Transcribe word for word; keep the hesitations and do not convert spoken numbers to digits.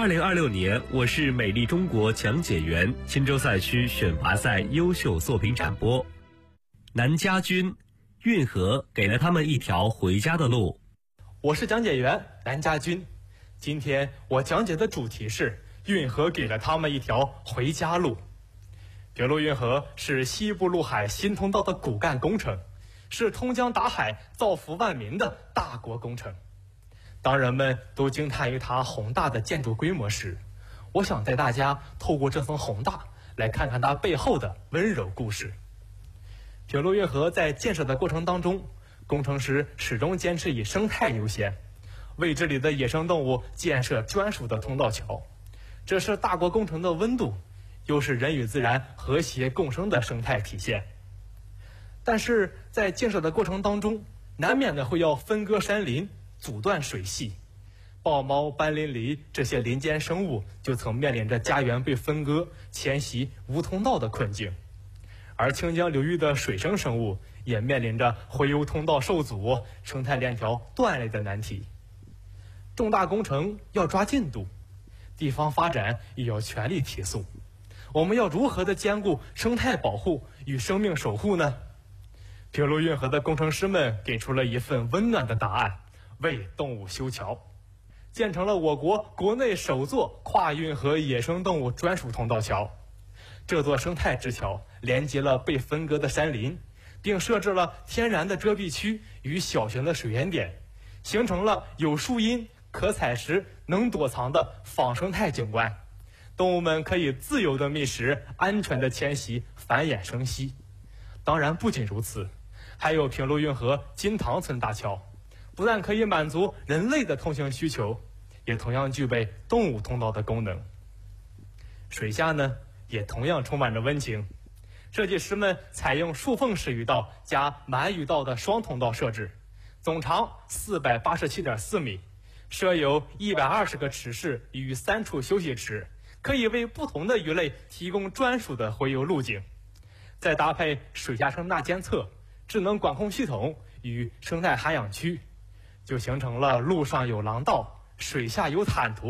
二零二六年我是美丽中国讲解员钦州赛区选拔赛优秀作品展播。南家军，运河给了他们一条回家的路。 我是讲解员南家军，今天我讲解的主题是运河给了他们一条回家路。平陆运河是西部陆海新通道的骨干工程，是通江达海、造福万民的大国工程。当人们都惊叹于它宏大的建筑规模时，我想带大家透过这层宏大，来看看它背后的温柔故事。平陆运河在建设的过程当中，工程师始终坚持以生态优先，为这里的野生动物建设专属的通道桥。这是大国工程的温度，又是人与自然和谐共生的生态体现。但是在建设的过程当中，难免的会要分割山林，阻断水系。豹猫、斑羚狸这些林间生物就曾面临着家园被分割、迁徙无通道的困境。而清江流域的水生生物也面临着洄游通道受阻、生态链条断裂的难题。重大工程要抓进度，地方发展也要全力提速。我们要如何的兼顾生态保护与生命守护呢？平陆运河的工程师们给出了一份温暖的答案：为动物修桥，建成了我国国内首座跨运河野生动物专属通道桥。这座生态之桥连接了被分割的山林，并设置了天然的遮蔽区与小型的水源点，形成了有树荫、可采食、能躲藏的仿生态景观。动物们可以自由的觅食，安全的迁徙、繁衍生息。当然不仅如此，还有平陆运河金塘村大桥，不但可以满足人类的通行需求，也同样具备动物通道的功能。水下呢，也同样充满着温情。设计师们采用竖缝式鱼道加满鱼道的双通道设置，总长 四百八十七点四米，设有一百二十个池室与三处休息池，可以为不同的鱼类提供专属的洄游路径。再搭配水下声纳监测、智能管控系统与生态涵养区，就形成了陆上有廊道，水下有坦途。